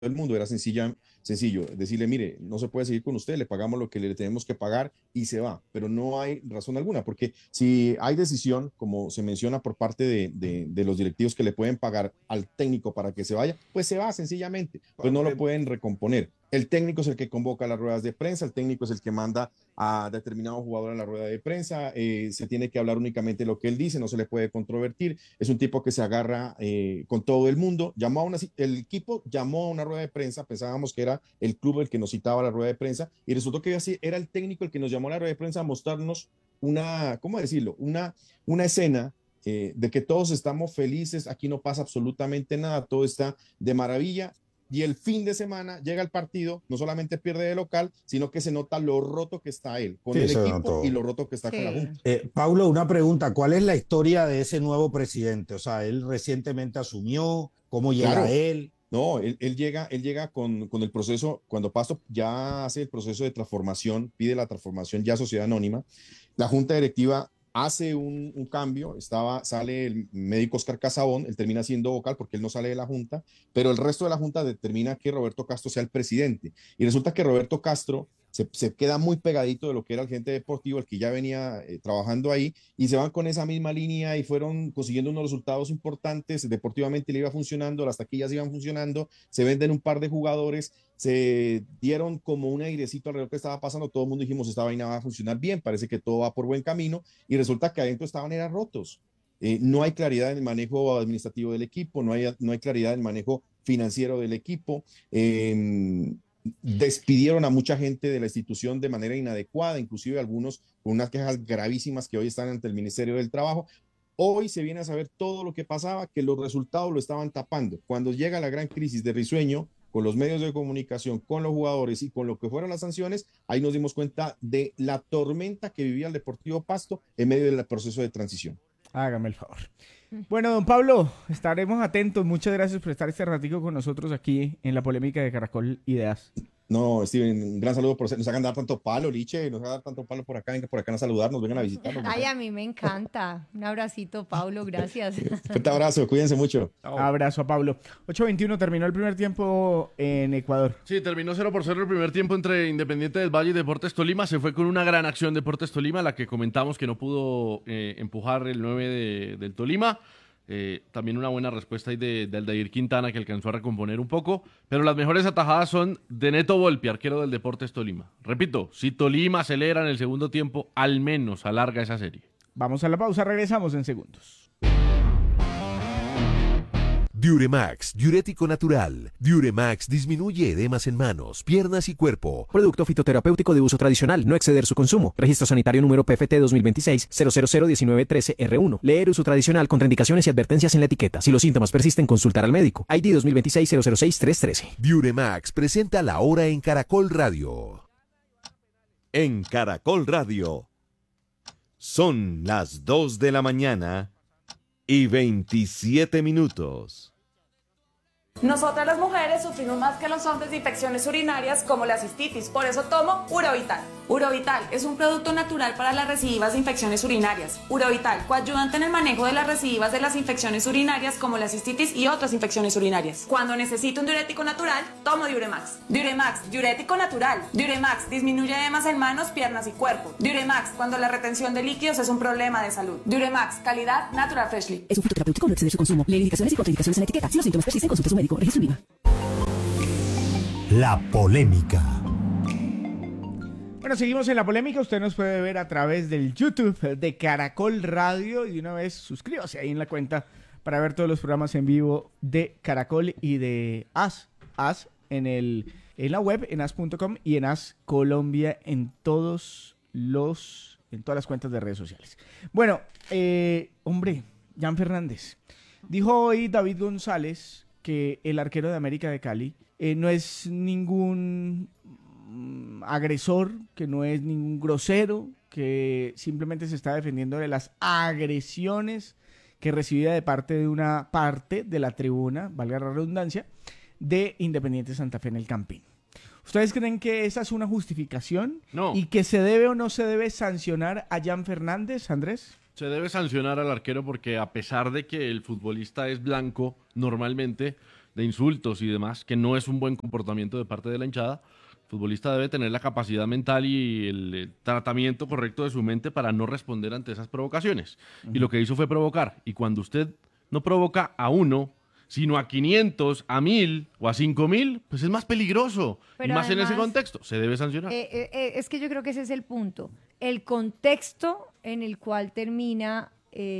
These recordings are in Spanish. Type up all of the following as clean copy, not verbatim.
el mundo. Era sencillo, decirle, mire, no se puede seguir con usted, le pagamos lo que le tenemos que pagar y se va, pero no hay razón alguna, porque si hay decisión, como se menciona por parte de los directivos que le pueden pagar al técnico para que se vaya, pues se va sencillamente, pues no lo pueden recomponer. El técnico es el que convoca las ruedas de prensa, el técnico es el que manda a determinado jugador en la rueda de prensa, se tiene que hablar únicamente lo que él dice, no se le puede controvertir, es un tipo que se agarra con todo el mundo, el equipo llamó a una rueda de prensa, pensábamos que era el club el que nos citaba a la rueda de prensa, y resultó que así era el técnico el que nos llamó a la rueda de prensa a mostrarnos ¿cómo decirlo? Una escena de que todos estamos felices, aquí no pasa absolutamente nada, todo está de maravilla, y el fin de semana llega el partido, no solamente pierde de local, sino que se nota lo roto que está él con Sí, el se equipo y notó. lo roto que está con la Sí. Junta. Paulo, una pregunta. ¿Cuál es la historia de ese nuevo presidente? O sea, él recientemente asumió, ¿cómo llega Claro, él? no, él llega con el proceso, cuando Pasto ya hace el proceso de transformación, pide la transformación ya a sociedad anónima, la junta directiva hace un cambio, sale el médico Oscar Casabón, él termina siendo vocal porque él no sale de la junta, pero el resto de la junta determina que Roberto Castro sea el presidente. Y resulta que Roberto Castro se queda muy pegadito de lo que era el gerente deportivo, el que ya venía trabajando ahí, y se van con esa misma línea y fueron consiguiendo unos resultados importantes, deportivamente le iba funcionando, las taquillas iban funcionando, se venden un par de jugadores, se dieron como un airecito alrededor que estaba pasando, todo el mundo dijimos esta vaina va a funcionar bien, parece que todo va por buen camino, y resulta que adentro estaban eran rotos. No hay claridad en el manejo administrativo del equipo, no hay claridad en el manejo financiero del equipo. Despidieron a mucha gente de la institución de manera inadecuada, inclusive algunos con unas quejas gravísimas que hoy están ante el Ministerio del Trabajo. Hoy se viene a saber todo lo que pasaba, que los resultados lo estaban tapando. Cuando llega la gran crisis de Risueño, con los medios de comunicación, con los jugadores y con lo que fueron las sanciones, ahí nos dimos cuenta de la tormenta que vivía el Deportivo Pasto en medio del proceso de transición. Hágame el favor. Bueno, don Pablo, estaremos atentos. Muchas gracias por estar este ratico con nosotros aquí en la polémica de Caracol Ideas. No, Steven, un gran saludo por nos hagan dar tanto palo, Liche, nos hagan dar tanto palo por acá, venga por acá a saludarnos, vengan a visitarnos. Ay, a mí me encanta. Un abracito, Paulo, gracias. Fuerte abrazo, cuídense mucho. Abrazo a Pablo. 8:21 terminó el primer tiempo en Ecuador. Sí, terminó 0-0 el primer tiempo entre Independiente del Valle y Deportes Tolima. Se fue con una gran acción Deportes Tolima, la que comentamos que no pudo empujar el 9 del Tolima. También una buena respuesta ahí de Aldair Quintana, que alcanzó a recomponer un poco. Pero las mejores atajadas son de Neto Volpi, arquero del Deportes Tolima. Repito, si Tolima acelera en el segundo tiempo, al menos alarga esa serie. Vamos a la pausa, regresamos en segundos. Diuremax, diurético natural. Diuremax disminuye edemas en manos, piernas y cuerpo. Producto fitoterapéutico de uso tradicional, no exceder su consumo. Registro sanitario número PFT 2026-0001913R1. Leer uso tradicional, contraindicaciones y advertencias en la etiqueta. Si los síntomas persisten, consultar al médico. ID 2026-006-313. Diuremax presenta la hora en Caracol Radio. En Caracol Radio. Son las 2 de la mañana y 27 minutos. Nosotras las mujeres sufrimos más que los hombres de infecciones urinarias como la cistitis, por eso tomo Urovital. Urovital es un producto natural para las recidivas de infecciones urinarias. Urovital, coayudante en el manejo de las recidivas de las infecciones urinarias como la cistitis y otras infecciones urinarias. Cuando necesito un diurético natural, tomo Diuremax. Diuremax, diurético natural. Diuremax disminuye edemas en manos, piernas y cuerpo. Diuremax, cuando la retención de líquidos es un problema de salud. Diuremax, calidad Natural Freshly. Es un fitoterapéutico, no exceder su consumo. Leer indicaciones y contraindicaciones en la etiqueta. Si los síntomas persisten, consulte a su médico. Registro INVIMA. La polémica. Bueno, seguimos en la polémica. Usted nos puede ver a través del YouTube de Caracol Radio y de una vez suscríbase ahí en la cuenta para ver todos los programas en vivo de Caracol y de AS en la web, en as.com y en AS Colombia en todas las cuentas de redes sociales. Bueno, hombre, Jan Fernández. Dijo hoy David González que el arquero de América de Cali no es ningún agresor, que no es ningún grosero, que simplemente se está defendiendo de las agresiones que recibía de parte de una parte de la tribuna, valga la redundancia, de Independiente Santa Fe en el Campín. ¿Ustedes creen que esa es una justificación? No. ¿Y que se debe o no se debe sancionar a Jan Fernández, Andrés? Se debe sancionar al arquero porque a pesar de que el futbolista es blanco normalmente, de insultos y demás, que no es un buen comportamiento de parte de la hinchada. El futbolista debe tener la capacidad mental y el tratamiento correcto de su mente para no responder ante esas provocaciones. Y lo que hizo fue provocar. Y cuando usted no provoca a uno, sino a 500, a 1000 o a 5000, pues es más peligroso. Pero y más además, en ese contexto, se debe sancionar. Es que yo creo que ese es el punto. El contexto en el cual termina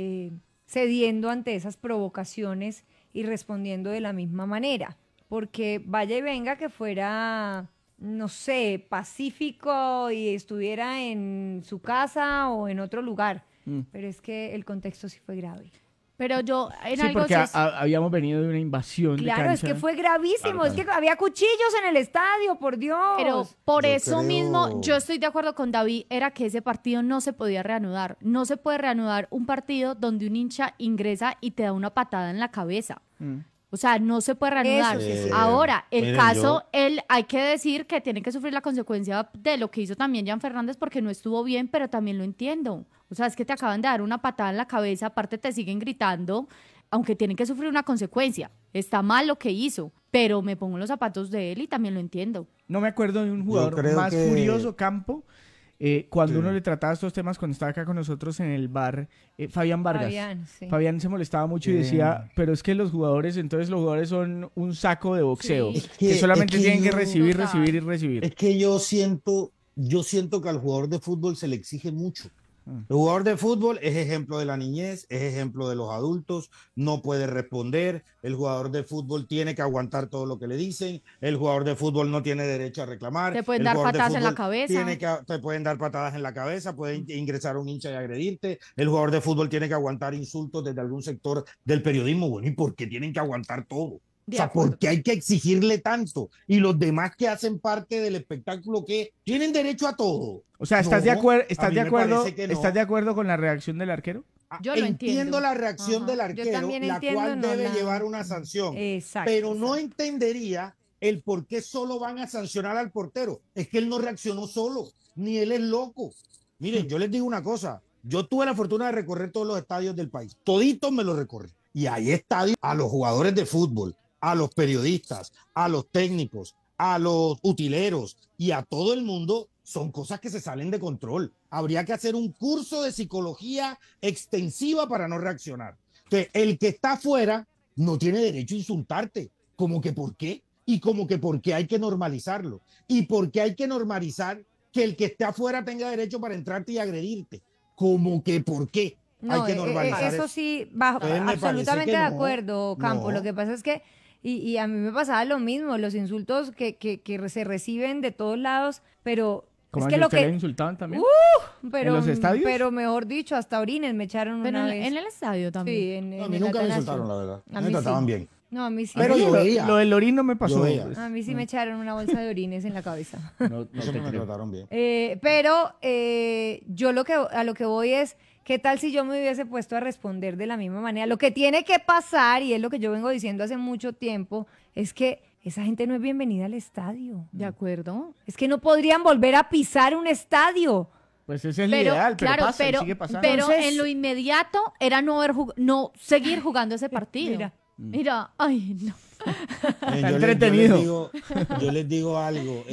cediendo ante esas provocaciones y respondiendo de la misma manera. Porque vaya y venga que fuera, no sé, pacífico y estuviera en su casa o en otro lugar. Pero es que el contexto sí fue grave. Pero yo en Sí, algo porque sí habíamos venido de una invasión Claro, de es cancha. que fue gravísimo. Claro, Es que había cuchillos en el estadio, por Dios. Pero por Yo eso creo- mismo yo estoy de acuerdo con David, era que ese partido no se podía reanudar. No se puede reanudar un partido donde un hincha ingresa y te da una patada en la cabeza. O sea, no se puede reanudar. Eso sí es Ahora, el Miren, caso, hay que decir que tiene que sufrir la consecuencia de lo que hizo también Jan Fernández porque no estuvo bien, pero también lo entiendo. O sea, es que te acaban de dar una patada en la cabeza, aparte te siguen gritando, aunque tienen que sufrir una consecuencia. Está mal lo que hizo, pero me pongo en los zapatos de él y también lo entiendo. No me acuerdo de un jugador creo más que- furioso, Campo, cuando Sí. uno le trataba estos temas, cuando estaba acá con nosotros en el bar, Fabián Vargas. Fabián, sí. Fabián se molestaba mucho y decía, pero es que los jugadores son un saco de boxeo, Sí. Es que que- solamente es que tienen que yo- recibir, Total. recibir y recibir. Es que yo siento que al jugador de fútbol se le exige mucho. El jugador de fútbol es ejemplo de la niñez, es ejemplo de los adultos, no puede responder, el jugador de fútbol tiene que aguantar todo lo que le dicen, el jugador de fútbol no tiene derecho a reclamar. Te pueden el dar jugador de patadas en la fútbol cabeza. te pueden dar patadas en la cabeza, pueden ingresar un hincha y agredirte, el jugador de fútbol tiene que aguantar insultos desde algún sector del periodismo. Bueno, ¿y por qué tienen que aguantar todo? De O sea, acuerdo. ¿por qué hay que exigirle tanto? Y los demás que hacen parte del espectáculo, ¿qué? ¿Tienen derecho a todo? O sea, ¿estás No, de a estás mí de me acuerdo, parece que no. estás de acuerdo con la reacción del arquero? Yo lo entiendo. La reacción Ajá. del Yo arquero, también la entiendo, cual no debe la- llevar una sanción. Exacto. Pero no exacto. entendería el por qué solo van a sancionar al portero. Es que él no reaccionó solo, ni él es loco. Miren, yo les digo una cosa. Yo tuve la fortuna de recorrer todos los estadios del país. Toditos me los recorrí. Y hay estadios a los jugadores de fútbol, a los periodistas, a los técnicos, a los utileros y a todo el mundo. Son cosas que se salen de control. Habría que hacer un curso de psicología extensiva para no reaccionar. Entonces, el que está afuera no tiene derecho a insultarte. Como que ¿por qué? Y como que ¿por qué hay que normalizarlo? Y ¿por qué hay que normalizar que el que esté afuera tenga derecho para entrarte y agredirte? Como que ¿por qué hay No, que normalizar eso sí, bajo, Entonces, me parece absolutamente que de no, acuerdo, Campo. no. Lo que pasa es que, y a mí me pasaba lo mismo, los insultos que se reciben de todos lados, pero Como es que si lo usted le que... insultaban también. Pero, ¿En los estadios? pero mejor dicho, hasta orines me echaron Pero una en, vez. en el estadio también. Sí, A en mí el nunca me Atanasio. insultaron, la verdad. A Me mí trataban sí. bien. No, a mí sí. Pero A mí yo veía. Lo del orín no me pasó. Yo veía. A mí sí me echaron una bolsa de orines en la cabeza. No, no Eso te me creo. trataron bien. Pero yo a lo que voy es, ¿qué tal si yo me hubiese puesto a responder de la misma manera? Lo que tiene que pasar, y es lo que yo vengo diciendo hace mucho tiempo, es que esa gente no es bienvenida al estadio. ¿De acuerdo? Es que no podrían volver a pisar un estadio. Pues ese es el Pero, ideal, pero claro, pasa y pero, sigue pasando. pero Entonces- en lo inmediato era no seguir jugando ese partido. Mira. Mira, ay, no. Yo entretenido. yo les digo algo.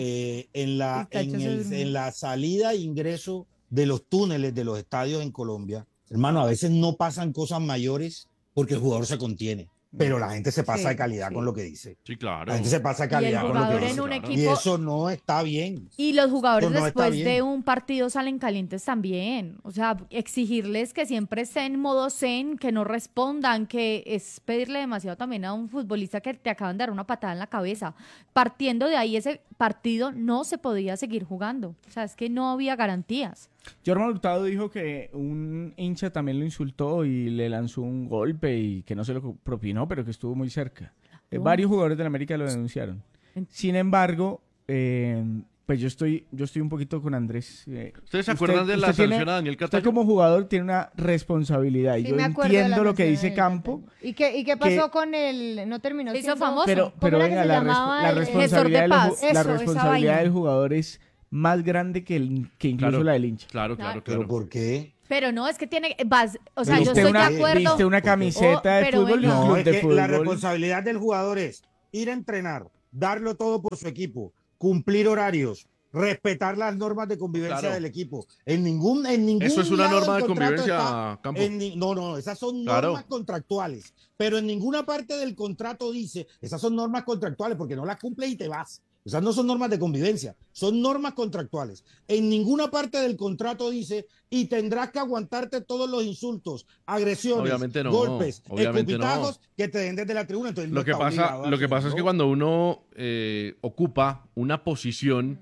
En la salida e ingreso de los túneles de los estadios en Colombia, hermano, a veces no pasan cosas mayores porque el jugador se contiene. Pero la gente se pasa Sí, de calidad sí. con lo que dice. Sí, claro. La gente se pasa de Y el calidad con lo que jugador dice. en un claro. Y equipo eso no está bien. y los jugadores Eso no está después de bien. un partido salen calientes también. O sea, exigirles que siempre estén en modo zen, que no respondan, que es pedirle demasiado también a un futbolista que te acaban de dar una patada en la cabeza. Partiendo de ahí, ese partido no se podía seguir jugando. O sea, es que no había garantías. Jorman Hurtado dijo que un hincha también lo insultó y le lanzó un golpe y que no se lo propinó, pero que estuvo muy cerca. Varios jugadores de la América lo denunciaron. Sin embargo, pues yo estoy un poquito con Andrés. ¿Ustedes se acuerdan de la sanción a Daniel Usted Cataño? como jugador tiene una responsabilidad y Sí, yo me acuerdo de la entiendo lo que sanción dice del Campo, Cataño. ¿Y qué pasó con el...? ¿No terminó Se hizo siendo- famoso. pero ¿Cómo era que venga, se llamaba la el- responsabilidad, Gestor de paz? la Eso, esa responsabilidad vaina. del jugador es más grande que incluso Claro. la del hincha. Claro, Claro. ¿Pero por qué? Pero no, es que tiene... o sea, Pero yo viste estoy de una- acuerdo. Viste una camiseta de pero fútbol y venga. un No, club es de que fútbol. la responsabilidad del jugador es ir a entrenar, darlo todo por su equipo, cumplir horarios, respetar las normas de convivencia Claro. del equipo. En ningún Eso es una lado norma del de contrato convivencia, Campo. no, esas son Claro. normas contractuales, pero en ninguna parte del contrato dice, esas son normas contractuales porque no las cumples y te vas. Esas no son normas de convivencia, son normas contractuales. En ninguna parte del contrato dice, y tendrás que aguantarte todos los insultos, agresiones, Obviamente no, golpes, obviamente escupitajos que te den desde la tribuna. Entonces, no Lo que está pasa, obligado a lo que pasa es que hacerlo. cuando uno ocupa una posición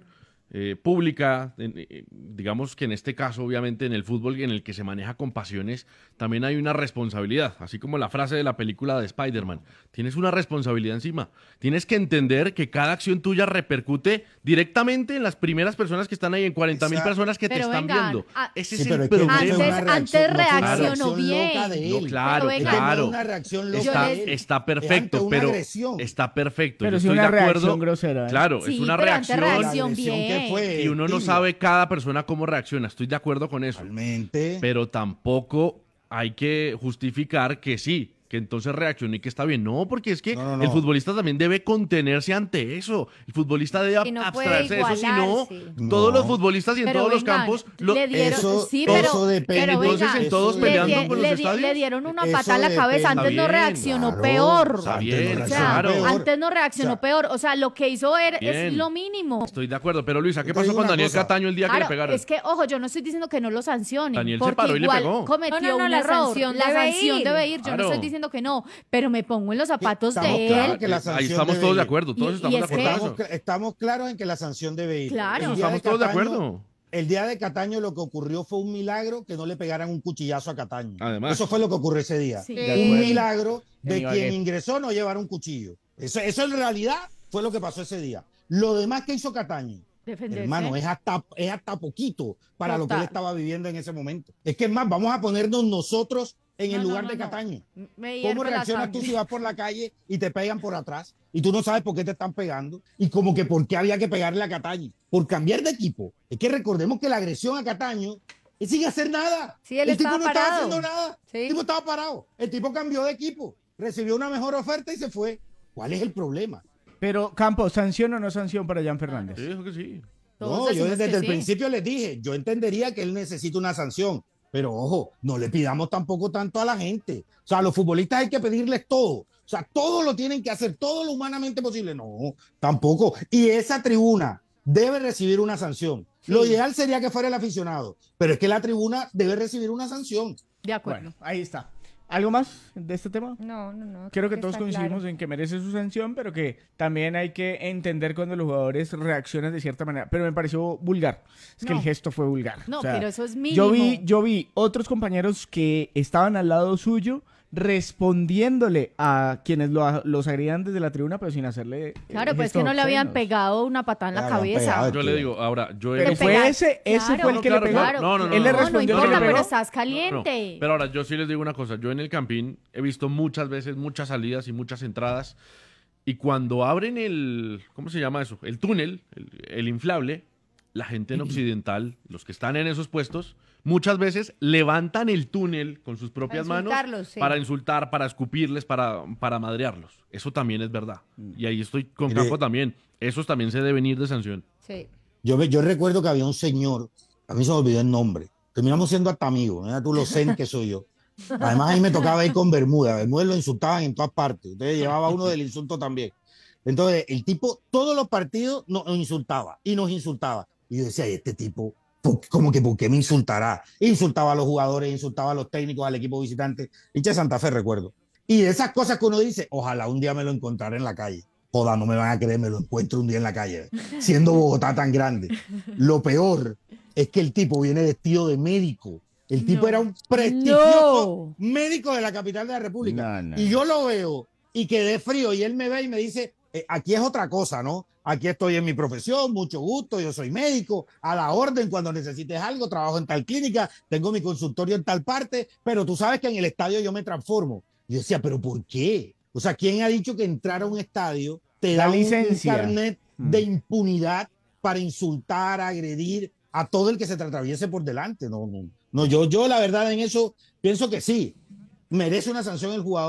pública, digamos que en este caso, obviamente, en el fútbol en el que se maneja con pasiones, también hay una responsabilidad, así como la frase de la película de Spider-Man. Tienes una responsabilidad encima. Tienes que entender que cada acción tuya repercute directamente en las primeras personas que están ahí, en 40.000 Exacto. personas que te Pero están vengan, viendo. Ese Sí, es pero el es que no fue problema. una Antes reacción- no fue una reaccionó reacción bien. loca de No, él. claro, Pero venga, Es que no claro. es una reacción loca Está, de él. está Es ante perfecto, una pero agresión. está perfecto. Pero Yo sí estoy una de acuerdo. reacción grosera, ¿eh? Claro, Sí, es una pero antes reacción. reacción La agresión bien. que fue Y uno no tibia. sabe cada persona cómo reacciona. Estoy de acuerdo con eso. Realmente. Pero tampoco hay que justificar que sí, que entonces reaccione y que está bien. No, porque es que No. el futbolista también debe contenerse ante eso. El futbolista debe Y no puede abstraerse de eso. Si no, igualarse. todos No. los futbolistas y en Pero todos los vengan, campos. le dieron, Eso- sí, eso pero, depende. pero Entonces, venga, en todos eso peleando depende. con los estadios. le dieron una Eso patada en la cabeza, depende. antes no Está bien, reaccionó Claro. peor. Está Antes bien, no O sea, reaccionó claro. peor. antes no reaccionó O sea, peor. O sea, lo que hizo es Bien. lo mínimo. Estoy de acuerdo. Pero Luisa, ¿qué Yo te pasó digo con una Daniel cosa. Cataño el día que Claro, le pegaron? es que, ojo, yo no estoy diciendo que no lo sancionen. Daniel se porque paró y le igual pegó. cometió No, un la error. sanción La debe sanción ir. debe ir. Yo no Claro. estoy diciendo que no, pero me pongo en los zapatos Estamos de claros él. que la Ahí sanción estamos debe todos de ir. acuerdo. Todos Y- estamos y de es acuerdo en Estamos, eso. estamos claros en que la sanción debe ir. Claro. El Eso día de estamos todos de Cataño- acuerdo. El día de Cataño lo que ocurrió fue un milagro que no le pegaran un cuchillazo a Cataño. Además. Eso fue lo que ocurrió ese día. Sí. De Un acuerdo. milagro de En quien Ibagué. ingresó no llevar un cuchillo. Eso en realidad fue lo que pasó ese día. Lo demás que hizo Cataño, Defenderse. hermano, es hasta poquito para lo que él Total. estaba viviendo en ese momento. Es que es más, vamos a ponernos nosotros en el No, no, lugar no, de no. Cataño. Me ¿Cómo hierve la reaccionas tú sangre. si vas por la calle y te pegan por atrás y tú no sabes por qué te están pegando? Y como que por qué había que pegarle a Cataño. Por cambiar de equipo. Es que recordemos que la agresión a Cataño es sin hacer nada. Sí, él el tipo estaba no estaba parado. haciendo nada. Sí. El tipo estaba parado. El tipo cambió de equipo. Recibió una mejor oferta y se fue. ¿Cuál es el problema? Pero, Campos, ¿sanción o no sanción para Jan Fernández? Sí, dijo que sí. Todos No, yo decimos desde que el sí. principio les dije, yo entendería que él necesita una sanción, pero ojo, no le pidamos tampoco tanto a la gente. O sea, a los futbolistas hay que pedirles todo. O sea, todo lo tienen que hacer, todo lo humanamente posible. No, tampoco. Y esa tribuna debe recibir una sanción. Lo ideal sería que fuera el aficionado, pero es que la tribuna debe recibir una sanción. De acuerdo. Bueno, ahí está. ¿Algo más de este tema? No. Creo que todos está coincidimos claro. en que merece su sanción, pero que también hay que entender cuando los jugadores reaccionan de cierta manera. Pero me pareció vulgar. Es que No. el gesto fue vulgar. No, O sea, pero eso es mínimo. yo vi otros compañeros que estaban al lado suyo respondiéndole a quienes los agredían desde la tribuna, pero sin hacerle. Claro, pues es gestos que no le habían obscenos. pegado una patada en la Le habían cabeza. pegado. Yo le digo, ahora, yo he Pero visto- fue pegar. ese Claro, fue el que claro, le pegó. claro. No, Él le no, respondió no que le importa, pegó. pero estás No, caliente. pero ahora, yo sí les digo una cosa. Yo en el Campín he visto muchas veces, muchas salidas y muchas entradas. Y cuando abren el, ¿cómo se llama eso? El túnel, el inflable, la gente en Occidental, los que están en esos puestos, muchas veces levantan el túnel con sus propias manos insultarlos, sí. para insultar, para escupirles, para madrearlos. Eso también es verdad. Y ahí estoy con Mire. Campo también. Esos también se deben ir de sanción. Sí. Yo recuerdo que había un señor, a mí se me olvidó el nombre, terminamos siendo hasta amigos, mira tú lo zen que soy yo. Además, ahí me tocaba ir con Bermuda. Bermuda lo insultaban en todas partes. Entonces llevaba uno del insulto también. Entonces, el tipo, todos los partidos nos insultaba y nos insultaba. Y yo decía, "¿Y este tipo, como que por qué me insultará?" Insultaba a los jugadores, insultaba a los técnicos, al equipo visitante. Hincha de Santa Fe, recuerdo. Y de esas cosas que uno dice, ojalá un día me lo encontrara en la calle. Joda, no me van a creer, me lo encuentro un día en la calle, siendo Bogotá tan grande. Lo peor es que el tipo viene vestido de médico. El tipo No. era un prestigioso No. médico de la capital de la República. No. Y yo lo veo y quedé frío y él me ve y me dice, aquí es otra cosa, ¿no? Aquí estoy en mi profesión, mucho gusto, yo soy médico, a la orden cuando necesites algo, trabajo en tal clínica, tengo mi consultorio en tal parte, pero tú sabes que en el estadio yo me transformo. Y yo decía, ¿pero por qué? O sea, ¿quién ha dicho que entrar a un estadio te La da un licencia. carnet de impunidad para insultar, agredir a todo el que se te atraviese por delante? No, yo la verdad en eso pienso que sí, merece una sanción el jugador,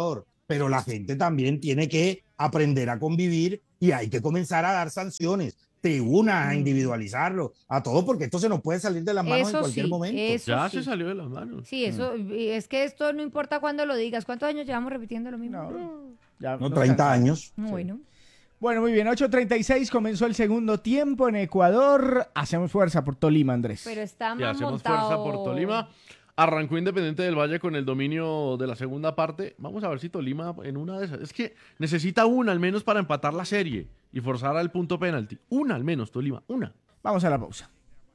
pero la gente también tiene que aprender a convivir y hay que comenzar a dar sanciones. Te unas a individualizarlo, a todo, porque esto se nos puede salir de las manos en cualquier momento. Ya se salió de las manos. Sí, eso, es que esto no importa cuándo lo digas. ¿Cuántos años llevamos repitiendo lo mismo? No, 30 años. Bueno. Bueno, muy bien, 8:36 comenzó el segundo tiempo en Ecuador. Hacemos fuerza por Tolima, Andrés. Pero está Y más hacemos montado. fuerza por Tolima. Arrancó Independiente del Valle con el dominio de la segunda parte. Vamos a ver si Tolima en una de esas... Es que necesita una al menos para empatar la serie y forzar al punto penalti. Una al menos, Tolima, una. Vamos a la pausa.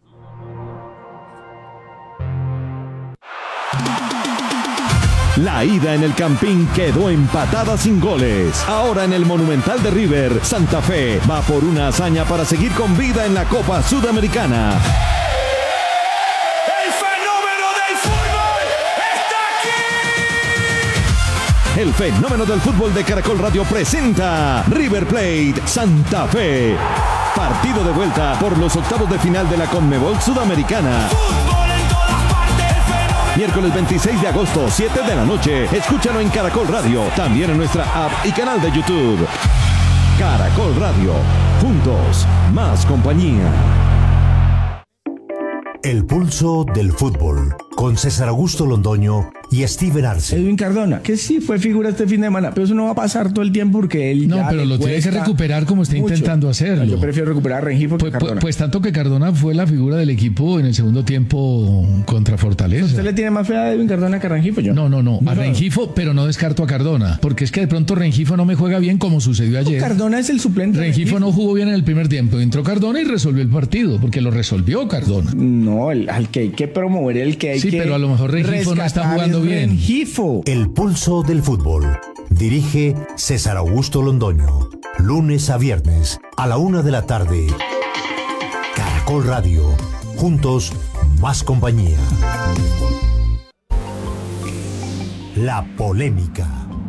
La ida en el Campín quedó empatada sin goles. Ahora en el Monumental de River, Santa Fe va por una hazaña para seguir con vida en la Copa Sudamericana. ¡El fenómeno del fútbol está aquí! El fenómeno del fútbol de Caracol Radio presenta River Plate Santa Fe. Partido de vuelta por los octavos de final de la Conmebol Sudamericana. Miércoles 26 de agosto, 7 de la noche. Escúchalo en Caracol Radio, también en nuestra app y canal de YouTube. Caracol Radio, juntos, más compañía. El pulso del fútbol, con César Augusto Londoño y Steven Arce. Edwin Cardona, que sí fue figura este fin de semana, pero eso no va a pasar todo el tiempo porque él no, ya pero lo tiene que recuperar como está mucho. Intentando hacerlo. Yo prefiero recuperar a Rengifo que Cardona. Pues tanto que Cardona fue la figura del equipo en el segundo tiempo contra Fortaleza. ¿Usted le tiene más fe a Edwin Cardona que a Rengifo? Yo. No, a Rengifo, pero no descarto a Cardona, porque es que de pronto Rengifo no me juega bien como sucedió ayer. Cardona es el suplente. Rengifo no jugó bien en el primer tiempo, entró Cardona y resolvió el partido, porque lo resolvió Cardona. No, al que hay que promover, el que hay que... Sí, pero a lo mejor Rengifo no está jugando bien. Rengifo. El pulso del fútbol. Dirige César Augusto Londoño. Lunes a viernes a la 1 de la tarde. Caracol Radio. Juntos, más compañía. La polémica.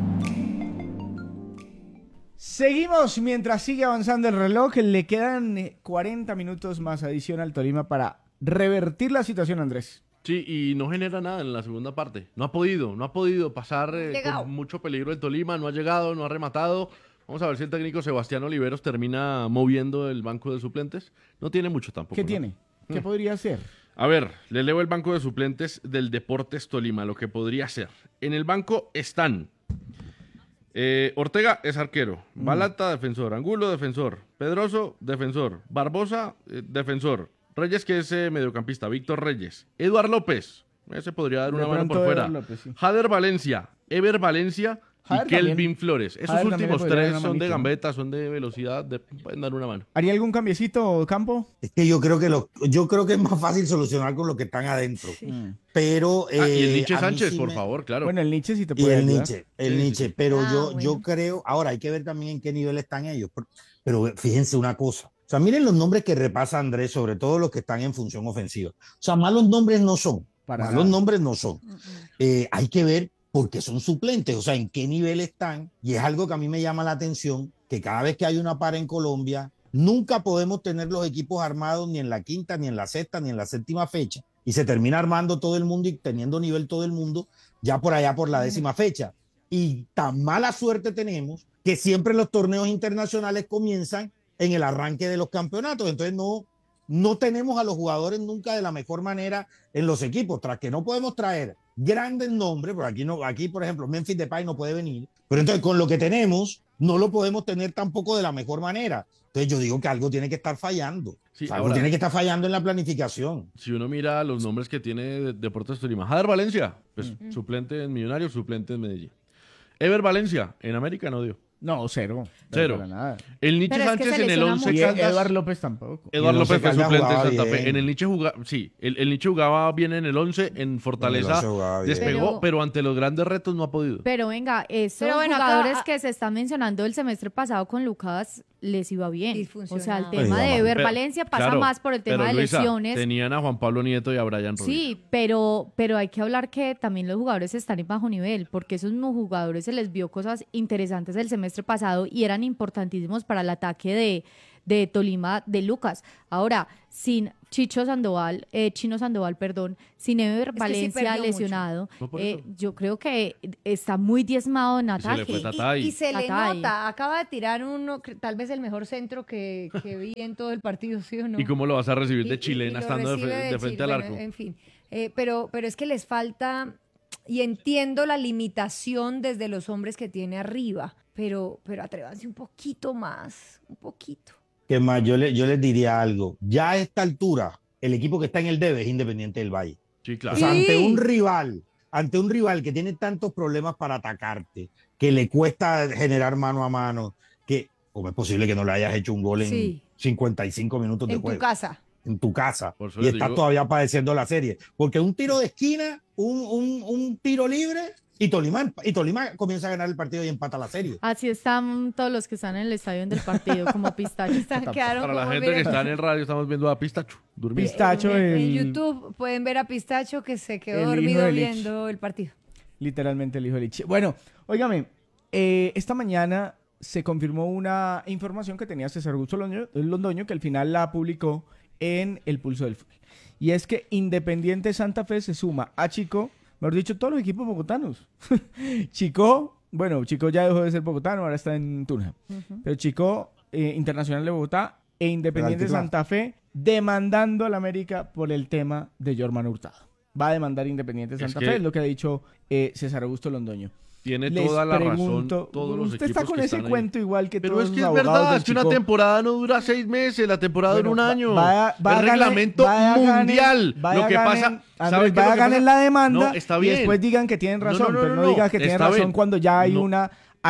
Seguimos mientras sigue avanzando el reloj. Le quedan 40 minutos más adición al Tolima para revertir la situación, Andrés. Sí, y no genera nada en la segunda parte. No ha podido pasar con mucho peligro el Tolima, no ha llegado, no ha rematado. Vamos a ver si el técnico Sebastián Oliveros termina moviendo el banco de suplentes. No tiene mucho tampoco. ¿Qué ¿no? tiene? ¿Qué podría hacer? A ver, le leo el banco de suplentes del Deportes Tolima, lo que podría ser. En el banco están Ortega es arquero, Balata defensor, Angulo defensor, Pedroso defensor, Barbosa defensor, Reyes, que es mediocampista, Víctor Reyes. Eduard López, ese podría dar una mano por fuera. López, sí. Jader Valencia, Ever Valencia y Kelvin Flores. Esos Jader últimos tres son de gambeta, son de velocidad, pueden dar una mano. ¿Haría algún cambiecito, Campo? Es que yo creo que es más fácil solucionar con lo que están adentro. Sí. Pero y el Nietzsche Sánchez, sí por favor, claro. Bueno, el Nietzsche sí te puede ayudar. El Nietzsche, pero yo creo, ahora hay que ver también en qué nivel están ellos. Pero fíjense una cosa. O sea, miren los nombres que repasa Andrés, sobre todo los que están en función ofensiva. O sea, malos nombres no son. Nombres no son. Hay que ver por qué son suplentes, o sea, en qué nivel están. Y es algo que a mí me llama la atención, que cada vez que hay una para en Colombia, nunca podemos tener los equipos armados ni en la quinta, ni en la sexta, ni en la séptima fecha. Y se termina armando todo el mundo y teniendo nivel todo el mundo ya por allá por la 10ª fecha. Y tan mala suerte tenemos que siempre los torneos internacionales comienzan en el arranque de los campeonatos. Entonces no tenemos a los jugadores nunca de la mejor manera en los equipos. Tras que no podemos traer grandes nombres, porque aquí por ejemplo Memphis Depay no puede venir, pero entonces con lo que tenemos no lo podemos tener tampoco de la mejor manera. Entonces yo digo que algo tiene que estar fallando. Sí, algo tiene que estar fallando en la planificación. Si uno mira los nombres que tiene Deportes Tolima, Jader Valencia, pues suplente en Millonarios, suplente en Medellín. Ever Valencia, en América no dio. No, cero. Cero. Nada. El Nietzsche Sánchez en el 11 Caldas. Eduard López tampoco. Eduard López fue suplente en Santa Fe. En el Nietzsche jugaba, sí, el Nietzsche jugaba bien en el 11, en Fortaleza despegó, pero ante los grandes retos no ha podido. Pero venga, esos jugadores que se están mencionando el semestre pasado con Lucas les iba bien. O sea, el tema de Ever Valencia pasa más por el tema de Luisa, lesiones. Tenían a Juan Pablo Nieto y a Brian Rodríguez. Sí, pero hay que hablar que también los jugadores están en bajo nivel, porque esos jugadores se les vio cosas interesantes el semestre pasado y eran importantísimos para el ataque de Tolima de Lucas. Ahora, sin Chino Sandoval, sin Ever sí Valencia perdió lesionado, mucho. No, por eso. yo creo que está muy diezmado en se le ataque. fue Tatay. Y se le Tatay. nota, acaba de tirar uno, tal vez el mejor centro que vi en todo el partido, ¿sí o no? ¿Y cómo lo vas a recibir de Y chilena lo estando de, recibe de frente Chile, al bueno, arco? en fin, pero es que les falta, y entiendo la limitación desde los hombres que tiene arriba, pero atrévanse un poquito más, un poquito. Que más, yo les diría algo. Ya a esta altura, el equipo que está en el debe es Independiente del Valle. Sí, claro. O sea, Sí. ante un rival que tiene tantos problemas para atacarte, que le cuesta generar mano a mano, que ¿cómo es posible que no le hayas hecho un gol en Sí. 55 minutos de En juego? tu casa. En tu casa. Por eso Y les estás digo- todavía padeciendo la serie. Porque un tiro de esquina, un tiro libre, y Tolima comienza a ganar el partido y empata la serie. Así están todos los que están en el estadio del partido, como pistacho. Quedaron Para la como, gente que miren, está en el radio, estamos viendo a Pistacho durmiendo. Pistacho, en el, YouTube pueden ver a Pistacho que se el quedó hijo dormido de Lich. viendo el partido. literalmente el hijo de Lich. Bueno, óigame, esta mañana se confirmó una información que tenía César Augusto Londoño, que al final la publicó en El Pulso del Fútbol. Y es que Independiente Santa Fe se suma a Chico, mejor dicho, todos los equipos bogotanos. Chico ya dejó de ser bogotano, ahora está en Tunja. Pero Chico, Internacional de Bogotá e Independiente Altiplano. Santa Fe demandando al América por el tema de Jorman Hurtado. Va a demandar Independiente Santa que- Fe, es lo que ha dicho César Augusto Londoño. Tiene Les toda la pregunto, razón. Todos los usted equipos está con que ese están ahí. cuento igual que Pero todos es que los es abogados verdad, del es que una Chico. temporada no dura 6 meses, la temporada Bueno, dura un año. va es reglamento mundial. Lo que pasa, ¿sabes qué es lo que ganen pasa? la demanda No, está y bien. después digan que tienen No, razón, no, pero no digan que tienen está razón bien. cuando ya hay No. una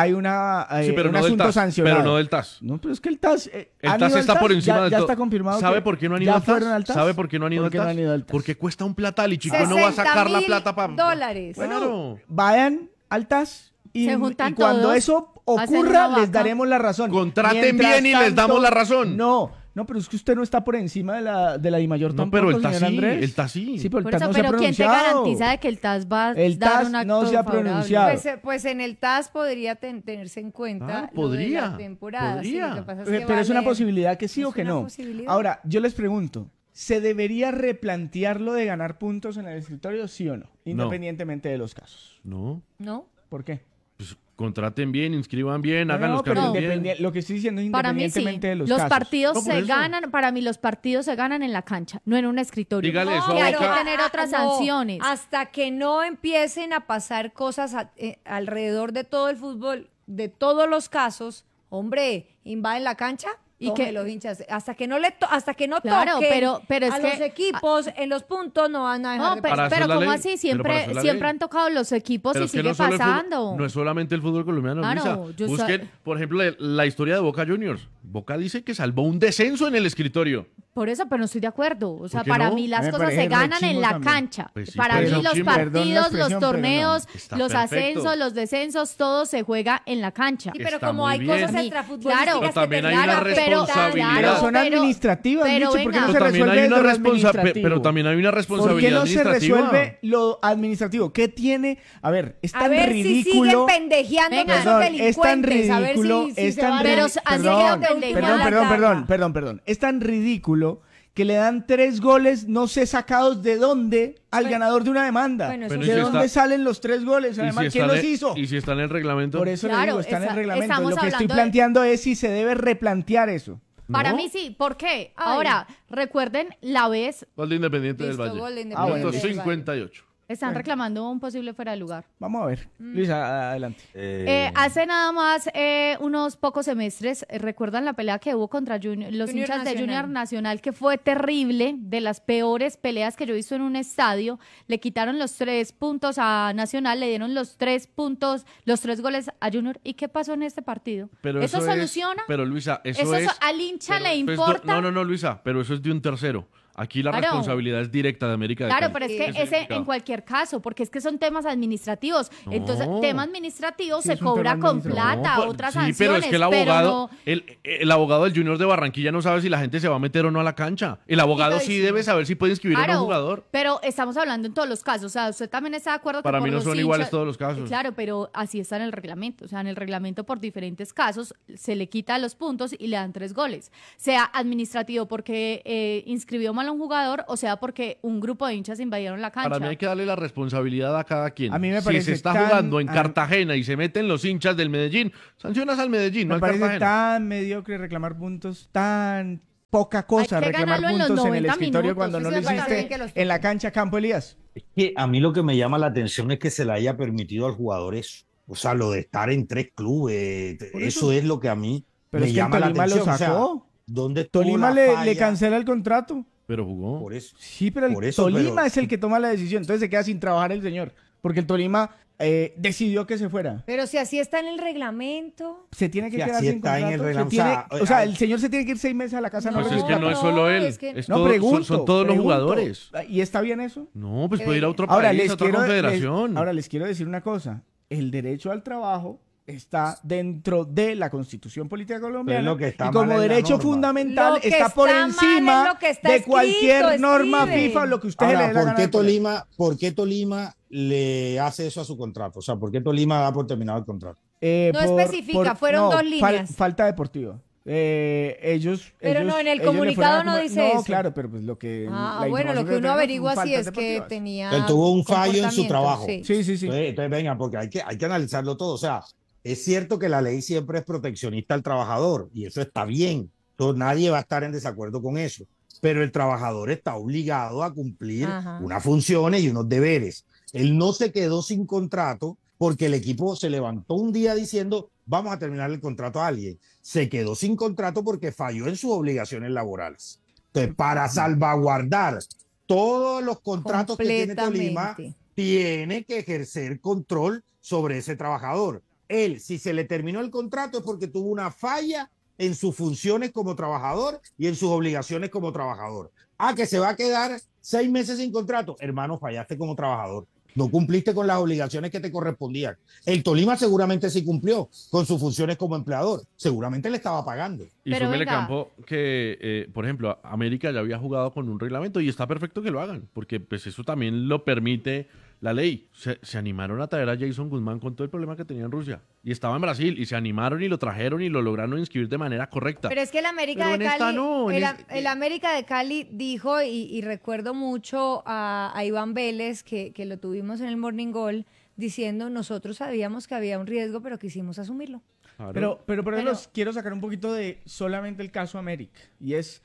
Sí, pero un no del asunto TAS, sancionado. pero no del TAS. No, pero es que el TAS El ¿han TAS ido al está por encima ya, del ya todo. está confirmado. ¿Sabe que por qué no han ido ya al TAS? fueron al TAS? ¿Sabe por qué no han ido ¿Por al qué no TAS? han ido al TAS? Porque cuesta un platal y Chico no va a sacar la plata para... $60,000. Claro. Vayan al TAS y, Se juntan y cuando todos, eso hacen ocurra una les vaca. daremos la razón. Contraten Mientras bien y les damos la razón. No, pero es que usted no está por encima de la DIMAYOR No, tampoco, pero el TAS señor sí, Andrés. el TAS sí. Sí, pero el Por TAS eso, no se ha pero ¿quién te pronunciado. garantiza de que el TAS va a El dar TAS un acto no se ha favorable? pronunciado. Pues en el TAS podría tenerse en cuenta lo de podría, la temporada. sí, podría. lo que pasa es Pero que es una vale- posibilidad que sí es o que una no. posibilidad. Ahora, yo les pregunto, ¿se debería replantear lo de ganar puntos en el escritorio, sí o no? Independientemente de los casos. No, ¿No? ¿Por qué? pues contraten bien, inscriban bien, No, hagan no, los pero cambios bien. lo que estoy diciendo es Para mí sí. independientemente de los Los casos. partidos No, por se eso. ganan, para mí los partidos se ganan en la cancha, no en un escritorio. Dígale eso Que a hay Boca. que tener otras No, sanciones. Hasta que no empiecen a pasar cosas alrededor de todo el fútbol, de todos los casos, hombre, invaden la cancha ¿Y y qué? que los hinchas, hasta que no Claro, toquen pero es a que- los equipos en los puntos no van a dejar No, de pero, Para eso pero es la ¿cómo ley. así? Pero para Siempre, eso es la siempre ley. han tocado los equipos Pero y es que sigue no solo el pasando. fútbol- no es solamente el fútbol colombiano, Claro, Luisa. yo Busquen, por ejemplo, la historia de Boca Juniors. Boca dice que salvó un descenso en el escritorio. Por eso, pero no estoy de acuerdo. O sea, ¿Por qué para no? mí A las mí me cosas parece se ganan re en chimbo la también. cancha. Pues sí, Para pero mí eso los chimbo. Perdón la partidos, los expresión, pero no. torneos, Está los perfecto. ascensos, los descensos, todo se juega en la cancha. Sí, pero Está como muy hay bien. cosas Claro, extrafutbolísticas pero también hay terminan una afectando. responsabilidad. Pero son pero- administrativas, pero Micho, ¿por qué venga. no se Pero también, resuelve hay una lo pero administrativo? también hay una ¿Por qué responsabilidad no se administrativa. resuelve lo administrativo? ¿Qué tiene? A ver, es A tan ver ridículo. si siguen pendejeando Venga. con esos Perdón, es tan delincuentes. A ver ridículo, si es se tan van a- Pero ridículo. así Perdón, queda pendejada la perdón. Es tan ridículo que le dan 3 goles, no sé sacados de dónde, al Bueno, ganador de una demanda. bueno, Bueno, ¿De y si dónde está- salen los 3 goles? Y Además, si ¿quién está los en el- hizo? Y si está en el reglamento. Por eso le Claro, digo, está en el reglamento. estamos Lo que estoy hablando de- planteando es si se debe replantear eso. Para ¿No? mí sí. ¿Por qué? Ay. Ahora, recuerden la vez, Gol de Independiente Listo, del Valle. gol de bueno. Independiente Minuto del Valle. 58. están reclamando un posible fuera de lugar. Vamos a ver. Luisa, adelante. Hace nada más unos pocos semestres, ¿recuerdan la pelea que hubo contra los Junior hinchas de Nacional. Junior Nacional? Que fue terrible, de las peores peleas que yo he visto en un estadio. Le quitaron los 3 puntos a Nacional, le dieron los 3 puntos, los 3 goles a Junior. ¿Y qué pasó en este partido? Pero ¿Eso es- soluciona? Pero Luisa, Eso es... al hincha pero le eso es importa. No, Luisa, pero eso es de un tercero. Aquí la Claro. responsabilidad es directa de América de Claro, Cali. pero es que Ese ese indicado. en cualquier caso, porque es que son temas administrativos. No. Entonces, tema administrativo Sí, se es un tema cobra con administrativo. plata, pues, otras sí, sanciones. pero es que el abogado, no- el abogado del Junior de Barranquilla no sabe si la gente se va a meter o no a la cancha. El abogado sí debe saber si puede inscribir a Claro, un jugador. pero estamos hablando en todos los casos. O sea, usted también está de acuerdo que Para por mí no los son iguales todos los casos. Claro, pero así está en el reglamento. O sea, en el reglamento por diferentes casos se le quita los puntos y le dan 3 goles. Sea administrativo porque inscribió mal a un jugador o sea porque un grupo de hinchas invadieron la cancha. Para mí hay que darle la responsabilidad a cada quien. A mí me si parece se está tan- jugando en a- Cartagena y se meten los hinchas del Medellín, sancionas al Medellín, no Me al parece Cartagena. tan mediocre reclamar puntos, tan poca cosa Hay que reclamar ganarlo en los puntos en el 90 escritorio minutos, cuando no sí, lo sí, está bien hiciste que los en la cancha, Campo Elías. Es que a mí lo que me llama la atención es que se le haya permitido al jugador eso. O sea, lo de estar en 3 clubes, Por eso es lo que a mí Pero me es que el llama la Tolima lo atención. O sea, sacó. ¿dónde estuvo Tolima la le falla? cancela el contrato. Pero jugó. Por eso. Sí, pero el Por eso, Tolima pero- es el que toma la decisión. Entonces se queda sin trabajar el señor. Porque el Tolima decidió que se fuera. Pero si así está en el reglamento. Se tiene que Sí, quedar así sin está en el contrato. reglamento. O sea, el señor se tiene que ir 6 meses a la casa. Pues no es que no es solo él, es No, todo- pregunto, son todos los pregunto. jugadores. ¿Y está bien eso? No, pues puede ir a otro Ahora país, les a otra quiero, confederación. ahora les quiero decir una cosa. El derecho al trabajo está dentro de la Constitución Política Colombiana Pero lo que está y mal como es la derecho norma. fundamental Lo que está por está mal encima es lo que está de cualquier escrito, norma Steven. FIFA, lo que usted Ahora, le dé la ¿por gana qué de poner. ¿por qué Tolima le hace eso a su contrato? O sea, ¿por qué Tolima da por terminado el contrato? No especifica, fueron 2 líneas. Falta deportiva. Ellos. Pero ellos- no, en el ellos le comunicado fueron a no comer- dice No, eso. claro, pero pues lo que. Ah, la bueno, lo información que uno tenemos averigua son sí faltas es que deportivas. tenía. Él tuvo un fallo en su comportamiento, trabajo. sí. Sí. Entonces venga, porque hay que analizarlo todo. O sea, es cierto que la ley siempre es proteccionista al trabajador y eso está bien. Entonces, nadie va a estar en desacuerdo con eso. Pero el trabajador está obligado a cumplir Ajá. unas funciones y unos deberes. Él no se quedó sin contrato porque el equipo se levantó un día diciendo vamos a terminar el contrato a alguien. Se quedó sin contrato porque falló en sus obligaciones laborales. Entonces, para salvaguardar todos los contratos que tiene Tolima, Completamente. tiene que ejercer control sobre ese trabajador. Él, si se le terminó el contrato es porque tuvo una falla en sus funciones como trabajador y en sus obligaciones como trabajador. Que se va a quedar 6 meses sin contrato. Hermano, fallaste como trabajador. No cumpliste con las obligaciones que te correspondían. El Tolima seguramente sí cumplió con sus funciones como empleador. Seguramente le estaba pagando. Y Pero súmele, venga. Campo, que, por ejemplo, América ya había jugado con un reglamento y está perfecto que lo hagan, porque pues eso también lo permite la ley. Se animaron a traer a Jason Guzmán con todo el problema que tenía en Rusia. Y estaba en Brasil, y se animaron y lo trajeron y lo lograron inscribir de manera correcta. Pero es que el América Pero de en esta Cali, no, en el América de Cali dijo, y recuerdo mucho a Iván Vélez, que lo tuvimos en el Morning Goal, diciendo, nosotros sabíamos que había un riesgo, pero quisimos asumirlo. Claro. Pero los quiero sacar un poquito de solamente el caso América. Y es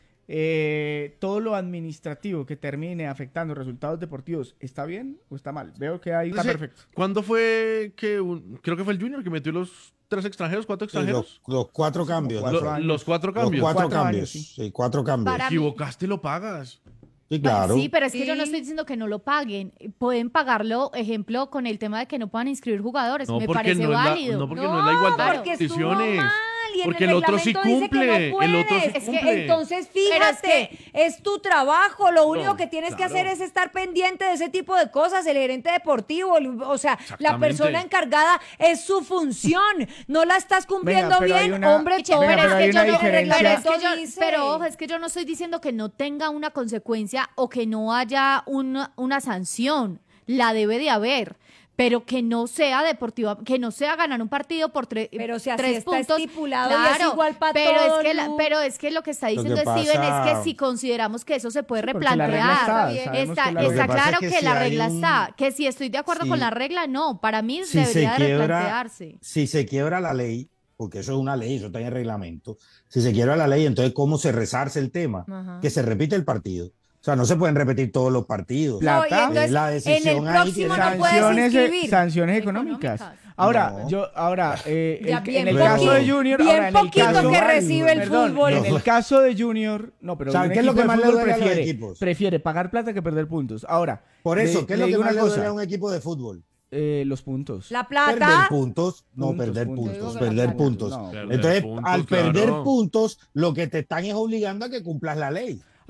todo lo administrativo que termine afectando resultados deportivos. ¿Está bien o está mal? Veo que ahí está Entonces, perfecto. ¿Cuándo fue que creo que fue el Junior que metió los 3 extranjeros, 4 extranjeros? Los 4 cambios. Los 4 Los cambios. 4 4 cambios. años, Sí, 4 cambios. Para Te equivocaste, lo pagas. Sí, claro. Sí, pero es que yo no Sí. estoy diciendo que no lo paguen. Pueden pagarlo, ejemplo, con el tema de que no puedan inscribir jugadores. No, Me porque parece no es la- válido. no, porque no es la igualdad de porque estuvo condiciones. mal, y en Porque el el otro sí reglamento dice que cumple, no el otro sí puedes. Es que cumple. entonces Pero fíjate, es tu trabajo, lo único No, que tienes que claro. hacer es estar pendiente de ese tipo de cosas, el gerente deportivo, o sea, la Exactamente. persona encargada es su función, no la estás cumpliendo pero hay bien, una- hombre, Venga, todo pero es hay que una yo no- el diferencia. reglamento Pero, dice. pero ojo, es que yo no estoy diciendo que no tenga una consecuencia o que no haya una sanción. La debe de haber. Pero que no sea deportiva, que no sea ganar un partido por Pero si así 3 está puntos. estipulado y es igual para pero todos, es que Lu. pero es que lo que está Lo que diciendo Steven pasa- es que si consideramos que eso se puede Sí, porque la regla replantear, está, sabemos está, que la regla está está. claro Lo que pasa que, es que la si hay regla un- está. Que si estoy de acuerdo Sí. con la regla, no. Para mí Si se debería de quiebra- replantearse. Si se quiebra la ley, porque eso es una ley, eso está en el reglamento, si se quiebra la ley, entonces ¿cómo se resarce el tema? Ajá. Que se repite el partido. O sea, no se pueden repetir todos los partidos. No, y Plata. entonces, La en el decisión ahí próximo tiene- no puedes inscribir. Sanciones económicas. Económicas. Ahora, No. Ya, en bien el poquito, caso de Junior, bien ahora en el poquito caso que recibe el perdón, fútbol. en el caso de Junior, no, pero ¿Saben un qué es lo equipo que de más le fútbol duele a los prefiere, equipos? prefiere pagar plata que perder puntos. Ahora, Por eso, ¿qué es lo que digo más le una duele a cosa, un equipo de fútbol? los puntos. La Perder plata, puntos, no Puntos, perder puntos. puntos, Yo digo que la perder plata. puntos. No, perder Entonces, puntos, al perder claro. puntos, lo que te están es obligando a que cumplas la ley.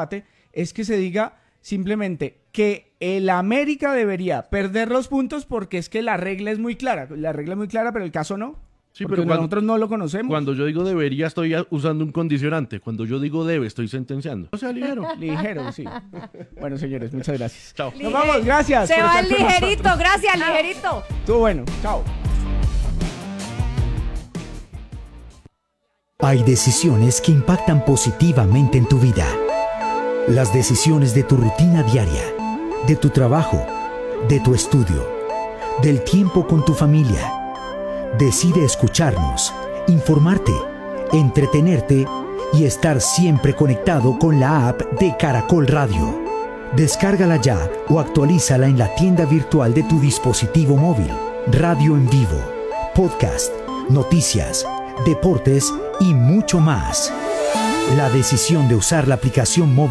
debate, es que se diga simplemente que el América debería perder los puntos porque es que la regla es muy clara. La regla es muy clara, pero el caso no. Sí, porque pero nosotros no lo conocemos. Cuando yo digo debería, estoy usando un condicionante. Cuando yo digo debe, estoy sentenciando. O sea, ligero. Ligero, sí. Bueno, señores, muchas gracias. Chao. Nos vamos, gracias. Se por va estar el con nosotros. ligerito, gracias, ligerito. Estuvo bueno, chao. Hay decisiones que impactan positivamente en tu vida. Las decisiones de tu rutina diaria, de tu trabajo, de tu estudio, del tiempo con tu familia. Decide escucharnos, informarte, entretenerte y estar siempre conectado con la app de Caracol Radio. Descárgala ya o actualízala en la tienda virtual de tu dispositivo móvil. Radio en vivo, podcast, noticias, deportes y mucho más. La decisión de usar la aplicación móvil